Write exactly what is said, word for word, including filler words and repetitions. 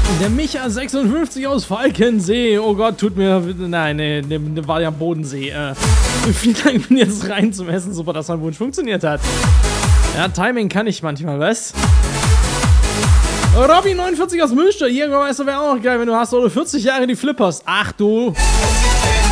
Der Micha sechsundfünfzig aus Falkensee. Oh Gott, tut mir... Nein, nee, nee, nee war ja Bodensee. Äh, vielen Dank, bin jetzt rein zum Essen. Super, dass mein Wunsch funktioniert hat. Ja, Timing kann ich manchmal, was? Robby neunundvierzig aus Münster. Jägermeister wäre auch noch geil, wenn du hast oder vierzig Jahre die Flippers. Ach du.